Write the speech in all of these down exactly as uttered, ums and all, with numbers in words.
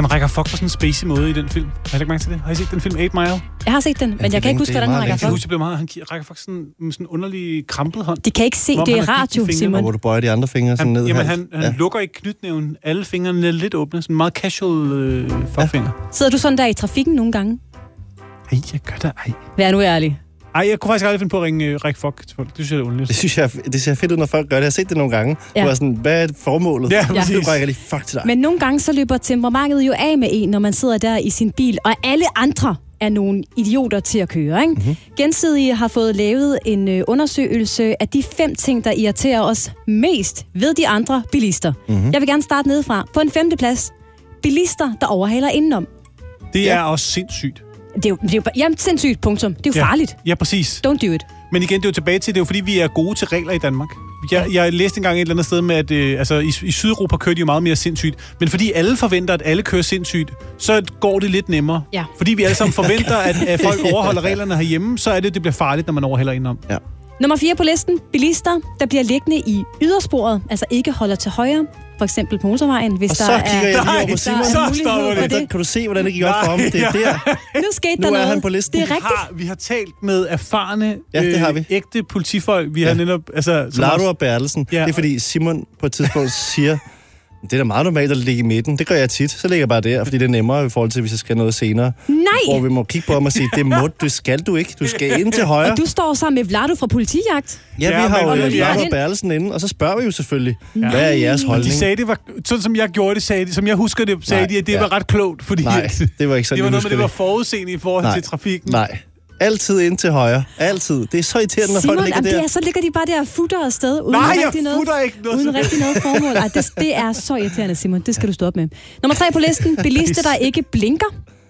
Han rækker fuck på sådan en spacey måde i den film. Har I ikke mærke til det? Har I set den film eight mile? Jeg har set den, men ja, jeg kan ikke huske, hvordan han rækker fuck. Jeg husker, det meget. Han rækker fuck sådan med sådan en underlig krampet hånd. De kan ikke se, det er radio, Simon. Hvor du bøjer de andre fingre sådan ned. Jamen, han, han ja. lukker ikke knytnæven. Alle fingrene lidt åbne. Sådan en meget casual øh, fuckfinger. Ja. Sidder du sådan der i trafikken nogle gange? Ej, jeg gør det. Ej. Vær nu ærlig. Ej, jeg kunne faktisk aldrig finde på at ringe uh, række fuck til folk. Det synes jeg er underligt. Det synes jeg, det ser fedt ud, når folk gør det. Jeg har set det nogle gange. Ja. Du er sådan, hvad er formålet? Ja, ja. Du rækker lige fuck til dig. Men nogle gange så løber temperamentet jo af med en, når man sidder der i sin bil, og alle andre er nogle idioter til at køre, ikke? Mm-hmm. Gensidige har fået lavet en ø, undersøgelse af de fem ting, der irriterer os mest ved de andre bilister. Mm-hmm. Jeg vil gerne starte nedefra. På en femte plads. Bilister, der overhaler indenom. Det er ja. også sindssygt. Det er jo, det er jo jamen, sindssygt, punktum. Det er jo ja. farligt. Ja, præcis. Don't do it. Men igen, det er jo tilbage til, det er jo fordi, vi er gode til regler i Danmark. Jeg, jeg læste engang et eller andet sted med, at øh, altså, i, i Sydeuropa kører de jo meget mere sindssygt. Men fordi alle forventer, at alle kører sindssygt, så går det lidt nemmere. Ja. Fordi vi alle sammen forventer, at, at folk overholder reglerne herhjemme, så er det, det bliver farligt, når man overhælder indenom. Ja. Nummer fire på listen. Bilister, der bliver liggende i ydersporet, altså ikke holder til højre. For eksempel på motorvejen, hvis og der så er... kigger jeg lige over på Simon. Så stopper det. Der kan du se, hvordan det gik op for ham. Det er der. Nu skete nu der er noget. Han på listen. Det er rigtigt. Har, vi har talt med erfarne, ja, det har vi. Øh, ægte politifolk. Vi ja. har netop... Altså, Lardo og Bertelsen. Ja. Det er fordi Simon på et tidspunkt siger... Det er da meget normalt at ligge i midten. Det gør jeg tit. Så ligger jeg bare der, fordi det er nemmere i forhold til, hvis jeg skal noget senere. Nej! Hvor vi må kigge på ham og sige, det må, det skal du ikke. Du skal ind til højre. Og du står sammen med Vlado fra Politijagt. Ja, vi ja, har jo Vlado og Bertelsen inde, og så spørger vi jo selvfølgelig, ja. hvad er jeres holdning? De sagde, det var, sådan som jeg gjorde det, sagde de, som jeg husker det, sagde Nej, de, at det ja. var ret klogt, fordi Nej, det var ikke sådan, det var noget med, det var forudseende i forhold Nej. til trafikken. Nej. Altid ind til højre. Altid. Det er så irriterende, når Simon, folk ligger der. Det er, så ligger de bare der og futter afsted. Uden Nej, jeg rigtig noget, futter ikke noget. Uden rigtig noget formål. Ej, det, det er så irriterende, Simon. Det skal du stå op med. Nummer tre på listen. Bilister, der ikke blinker.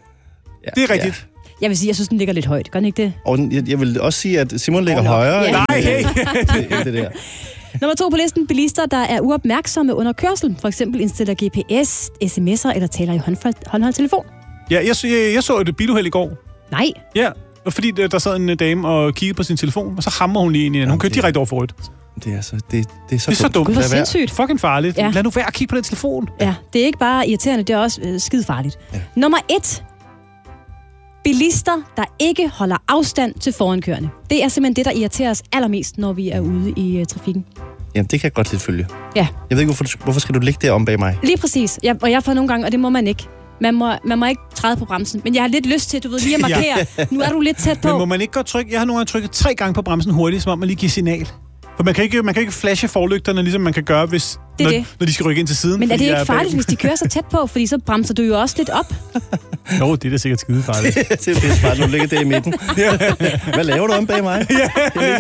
Ja, det er rigtigt. Ja. Jeg vil sige, jeg synes, den ligger lidt højt. Gør den ikke det? Og jeg, jeg vil også sige, at Simon ligger oh, no. højere. Ja. Nej, hey. end det der. Nummer to på listen. Bilister, der er uopmærksomme under kørsel. For eksempel indstiller G P S, sms'er eller taler i håndholdt telefon. Ja, jeg, jeg, jeg så et biluheld i går. Nej. Ja, fordi der sad en dame og kiggede på sin telefon, og så hammer hun lige ind i den. Hun kørte direkte over for rødt. Det er så, det, det er så, det er så dumt. Det var sindssygt. Fucking farligt. Ja. Lad nu være at kigge på den telefon. Ja, det er ikke bare irriterende, det er også øh, skide farligt. Ja. Nummer et. Bilister, der ikke holder afstand til forankørende. Det er simpelthen det, der irriterer os allermest, når vi er ude i uh, trafikken. Jamen, det kan jeg godt lidt følge. Ja. Jeg ved ikke, hvorfor, hvorfor skal du ligge der om bag mig? Lige præcis. Ja, og jeg får nogle gange, og det må man ikke. Man må, man må ikke træde på bremsen. Men jeg har lidt lyst til, du ved, lige at markere. Ja. Nu er du lidt tæt på. Men må man ikke godt trykke? Jeg har nogle gange trykket tre gange på bremsen hurtigt, som om man lige giver signal. For man kan ikke, man kan ikke flashe forlygterne, ligesom man kan gøre, hvis, når, det. når de skal rykke ind til siden. Men er det ikke farligt, hvis de kører så tæt på? Fordi så bremser du jo også lidt op. Jo, det er da sikkert skide farligt. det er bare, du ligger der i midten. Hvad laver du om bag mig? Jeg